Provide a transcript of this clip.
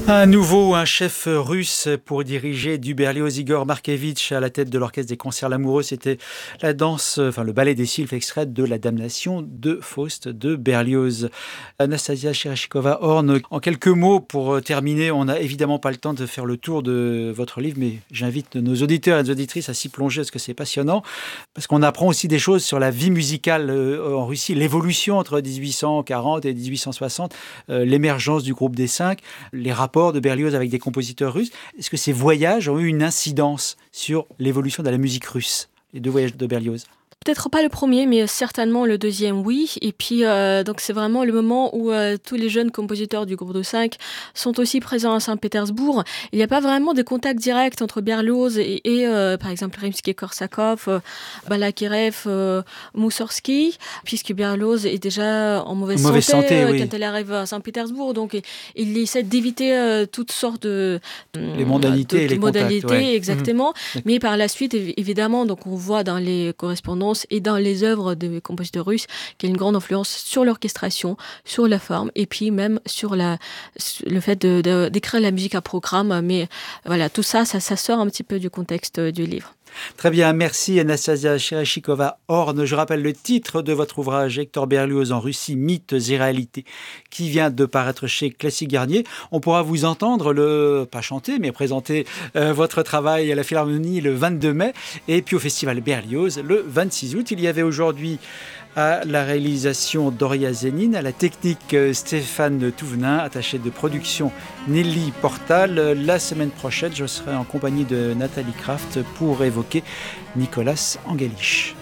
Un chef russe pour diriger du Berlioz, Igor Markevitch à la tête de l'orchestre des concerts Lamoureux. C'était le ballet des sylphes extrait de La Damnation de Faust de Berlioz. Anastasia Chirachikova-Horn, en quelques mots pour terminer, on n'a évidemment pas le temps de faire le tour de votre livre, mais j'invite nos auditeurs et nos auditrices à s'y plonger parce que c'est passionnant, parce qu'on apprend aussi des choses sur la vie musicale en Russie, l'évolution entre 1840 et 1860, l'émergence du groupe des Cinq, les rapports de Berlioz avec des compositeurs russes. Est-ce que ces voyages ont eu une incidence sur l'évolution de la musique russe, les deux voyages de Berlioz? Peut-être pas le premier, mais certainement le deuxième, oui. Et puis, donc c'est vraiment le moment où tous les jeunes compositeurs du groupe de 5 sont aussi présents à Saint-Pétersbourg. Il n'y a pas vraiment de contact direct entre Berlioz et par exemple, Rimsky-Korsakov, Balakirev, Moussorgsky, puisque Berlioz est déjà en mauvaise santé oui. quand elle arrive à Saint-Pétersbourg. Donc, il essaie d'éviter toutes sortes de les modalités et les modalités, contacts, ouais. exactement. Mais par la suite, évidemment, donc on voit dans les correspondances et dans les œuvres des compositeurs russes qu'il y a une grande influence sur l'orchestration, sur la forme et puis même sur le fait d'écrire la musique à programme. Mais voilà, tout ça sort un petit peu du contexte du livre. Très bien, merci Anastasia Chirachikova-Horn. Je rappelle le titre de votre ouvrage Hector Berlioz en Russie, mythes et réalités, qui vient de paraître chez Classique Garnier. On pourra vous entendre, pas chanter, mais présenter votre travail à la Philharmonie le 22 mai et puis au Festival Berlioz le 26 août. Il y avait aujourd'hui à la réalisation Doria Zénine, à la technique Stéphane Touvenin, attaché de production Nelly Portal. La semaine prochaine, je serai en compagnie de Nathalie Kraft pour évoquer Nicolas Angelich.